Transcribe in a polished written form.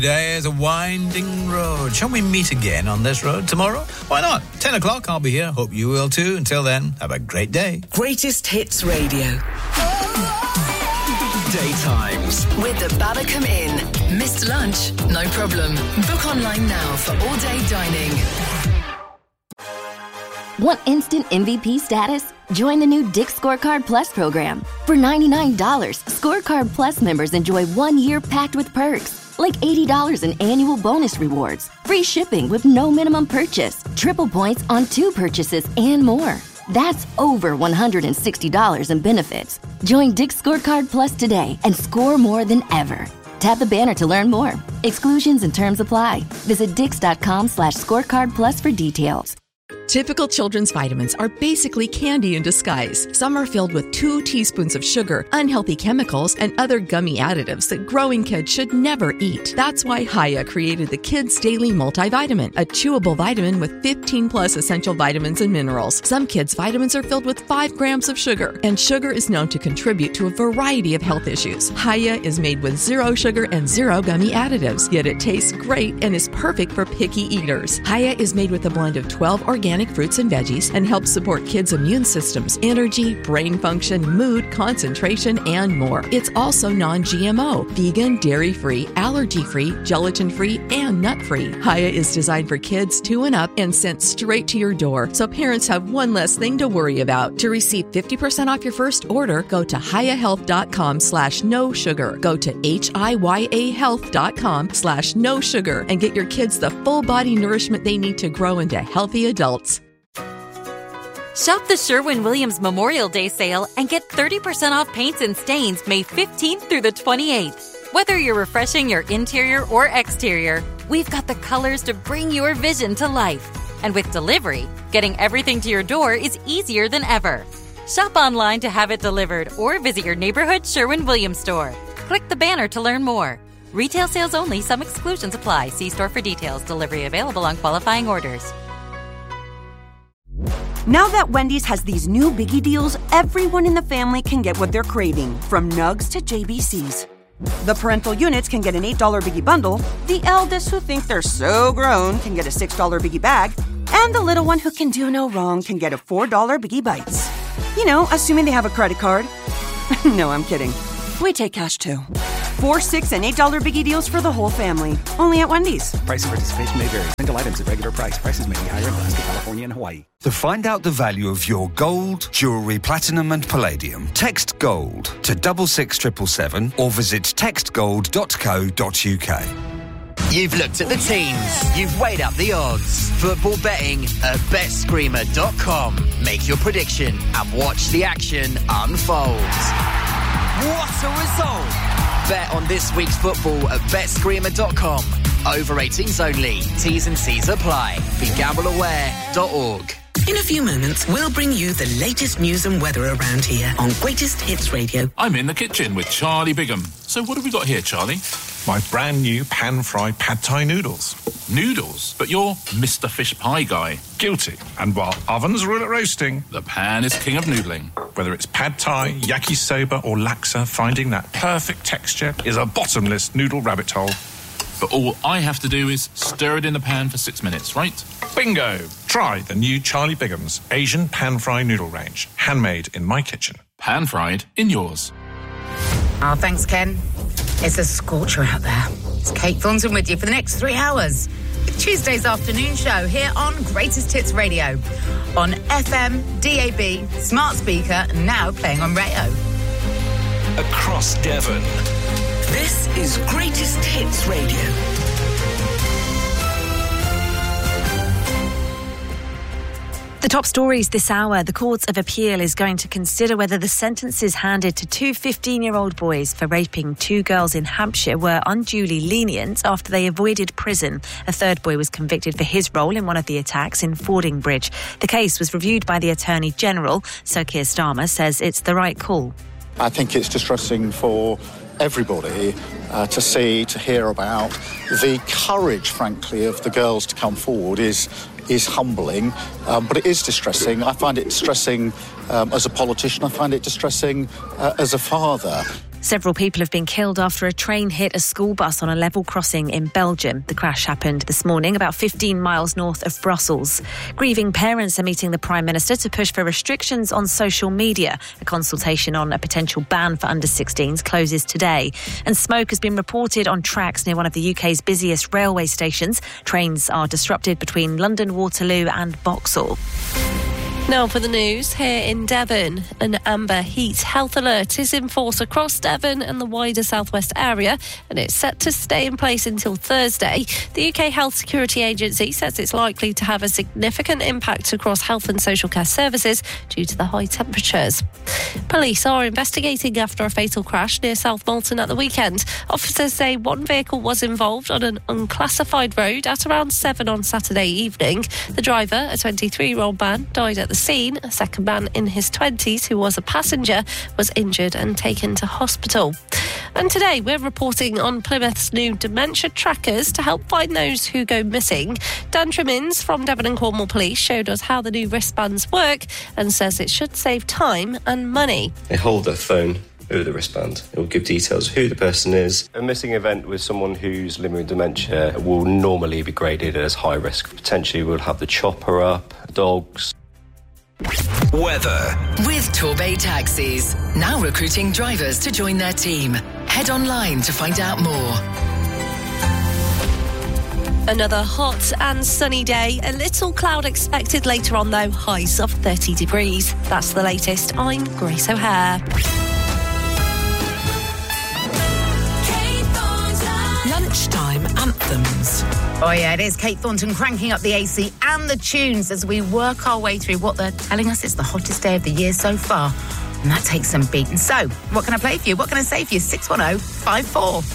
Today is a winding road. Shall we meet again on this road tomorrow? Why not? 10 o'clock, I'll be here. Hope you will too. Until then, have a great day. Greatest Hits Radio. Daytimes. With the Babacom Inn. Missed lunch? No problem. Book online now for all-day dining. Want instant MVP status? Join the new Dick's Scorecard Plus program. For $99, Scorecard Plus members enjoy 1 year packed with perks, like $80 in annual bonus rewards, free shipping with no minimum purchase, triple points on 2 purchases, and more. That's over $160 in benefits. Join Dick's Scorecard Plus today and score more than ever. Tap the banner to learn more. Exclusions and terms apply. Visit dix.com/scorecard plus for details. Typical children's vitamins are basically candy in disguise. Some are filled with 2 teaspoons of sugar, unhealthy chemicals, and other gummy additives that growing kids should never eat. That's why Hiya created the Kids Daily Multivitamin, a chewable vitamin with 15 plus essential vitamins and minerals. Some kids' vitamins are filled with 5 grams of sugar, and sugar is known to contribute to a variety of health issues. Hiya is made with 0 sugar and 0 gummy additives, yet it tastes great and is perfect for picky eaters. Hiya is made with a blend of 12 organic fruits and veggies and helps support kids' immune systems, energy, brain function, mood, concentration, and more. It's also non-GMO, vegan, dairy-free, allergy-free, gelatin-free, and nut-free. Hiya is designed for kids 2 and up and sent straight to your door, so parents have one less thing to worry about. To receive 50% off your first order, go to hiyahealth.com/no sugar. Go to hiyahealth.com/no sugar and get your kids the full body nourishment they need to grow into healthy adults. Shop the Sherwin-Williams Memorial Day sale and get 30% off paints and stains May 15th through the 28th. Whether you're refreshing your interior or exterior, we've got the colors to bring your vision to life. And with delivery, getting everything to your door is easier than ever. Shop online to have it delivered or visit your neighborhood Sherwin-Williams store. Click the banner to learn more. Retail sales only. Some exclusions apply. See store for details. Delivery available on qualifying orders. Now that Wendy's has these new biggie deals, everyone in the family can get what they're craving, from nugs to JBCs. The parental units can get an $8 biggie bundle, the eldest who think they're so grown can get a $6 biggie bag, and the little one who can do no wrong can get a $4 biggie bites. You know, assuming they have a credit card. No, I'm kidding. We take cash too. 4, 6, and $8 biggie deals for the whole family. Only at Wendy's. Price and participation may vary. Single items at regular price. Prices may be higher in Alaska, California, and Hawaii. To find out the value of your gold, jewellery, platinum and palladium, text GOLD to 66777 or visit textgold.co.uk. You've looked at the teams. You've weighed up the odds. Football betting at BetScreamer.com. Make your prediction and watch the action unfold. What a result! Bet on this week's football at BetScreamer.com. Over 18s only. T's and C's apply. BeGambleAware.org. In a few moments, we'll bring you the latest news and weather around here on Greatest Hits Radio. I'm in the kitchen with Charlie Bigham. So what have we got here, Charlie? My brand new pan-fried pad thai noodles. Noodles? But you're Mr. Fish Pie guy. Guilty. And while ovens rule at roasting, the pan is king of noodling. Whether it's pad thai, yakisoba or laksa, finding that perfect texture is a bottomless noodle rabbit hole. But all I have to do is stir it in the pan for 6 minutes, right? Bingo! Try the new Charlie Bigham's Asian pan-fried noodle range. Handmade in my kitchen. Pan-fried in yours. Oh, thanks, Ken. It's a scorcher out there. It's Kate Thornton with you for the next 3 hours. Tuesday's afternoon show here on Greatest Hits Radio. On FM, DAB, smart speaker, now playing on Rayo. Across Devon. This is Greatest Hits Radio. The top stories this hour. The Court of Appeal is going to consider whether the sentences handed to 2 15-year-old boys for raping 2 girls in Hampshire were unduly lenient after they avoided prison. A third boy was convicted for his role in one of the attacks in Fordingbridge. The case was reviewed by the Attorney General. Sir Keir Starmer says it's the right call. I think it's distressing for everybody to hear about the courage, frankly, of the girls to come forward is humbling, but it is distressing. I find it distressing as a politician. I find it distressing as a father. Several people have been killed after a train hit a school bus on a level crossing in Belgium. The crash happened this morning about 15 miles north of Brussels. Grieving parents are meeting the Prime Minister to push for restrictions on social media. A consultation on a potential ban for under-16s closes today. And smoke has been reported on tracks near one of the UK's busiest railway stations. Trains are disrupted between London Waterloo and Vauxhall. Now for the news here in Devon. An amber heat health alert is in force across Devon and the wider southwest area, and it's set to stay in place until Thursday. The UK Health Security Agency says it's likely to have a significant impact across health and social care services due to the high temperatures. Police are investigating after a fatal crash near South Molton at the weekend. Officers say one vehicle was involved on an unclassified road at around 7 on Saturday evening. The driver, a 23-year-old man, died at the scene. A second man in his 20s, who was a passenger, was injured and taken to hospital. And today we're reporting on Plymouth's new dementia trackers to help find those who go missing. Dan Trimmins from Devon and Cornwall Police showed us how the new wristbands work and says it should save time and money. They hold their phone over the wristband. It will give details of who the person is. A missing event with someone who's living with dementia will normally be graded as high risk. Potentially we'll have the chopper up, dogs. Weather. With Torbay Taxis. Now recruiting drivers to join their team. Head online to find out more. Another hot and sunny day. A little cloud expected later on though. Highs of 30 degrees. That's the latest. I'm Grace O'Hare. Lunchtime anthems. Oh yeah, it is Kate Thornton cranking up the AC and the tunes as we work our way through what they're telling us is the hottest day of the year so far. And that takes some beating. So, what can I play for you? What can I say for you? 61054.